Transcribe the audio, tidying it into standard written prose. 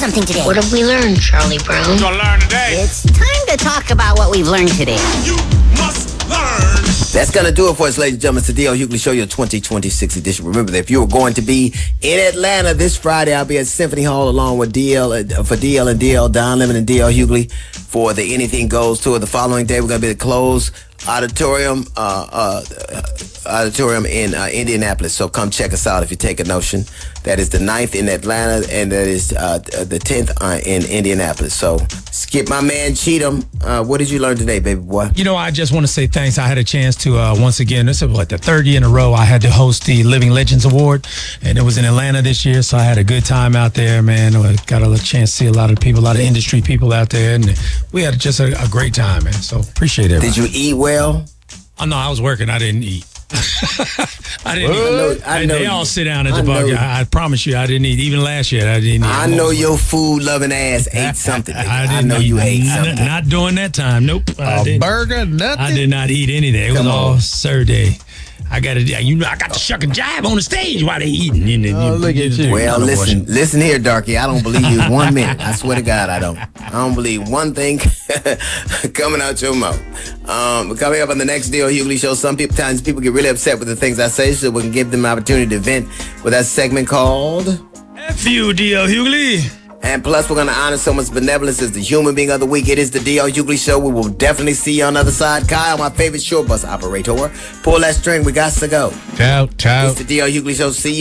something today. What have we learned, Charlie Brown? You're gonna learn today. It's time to talk about what we've learned today. You must learn. That's going to do it for us, ladies and gentlemen. It's the D.L. Hughley Show, your 2026 edition. Remember that if you are going to be in Atlanta this Friday, I'll be at Symphony Hall along with DL and DL, Don Lemon and D.L. Hughley for the Anything Goes tour. The following day, we're going to be at the Close Auditorium in Indianapolis. So come check us out if you take a notion. That is the 9th in Atlanta, and that is the 10th in Indianapolis. So skip my man Cheatham. What did you learn today, baby boy? You know, I just want to say thanks. I had a chance to, once again, this is the third year in a row, I had to host the Living Legends Award, and it was in Atlanta this year, so I had a good time out there, man. I got a chance to see a lot of people, a lot of industry people out there, and we had just a great time, man. So appreciate it. Did you eat well? Oh, no, I was working. I didn't eat. I didn't eat. I know they all sit down at the bar. I promise you, I didn't eat. Even last year, I didn't eat. I know your food-loving ass ate something. I know you ate something. Not during that time. Nope. A burger, nothing? I did not eat anything. It was all Saturday. I got to shuck and jive on the stage while they eating. Look at you. Well, listen here, Darky. I don't believe you 1 minute. I swear to God, I don't. I don't believe one thing coming out your mouth. Coming up on the next D.L. Hughley Show, sometimes people get really upset with the things I say, so we can give them an opportunity to vent with that segment called F you, D.L. Hughley. And plus, we're going to honor someone's benevolence as the human being of the week. It is the D.L. Hughley Show. We will definitely see you on the other side. Kyle, my favorite short bus operator. Pull that string. We got to go. Ciao. It's the D.L. Hughley Show. See you.